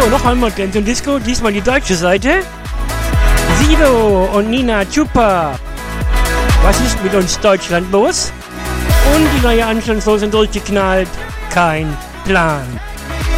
noch einmal Dance und Disco, diesmal die deutsche Seite. Sido und Nina Chupa. Was ist mit uns Deutschland los? Und die neue Anstandslos und durchgeknallt. Kein Plan.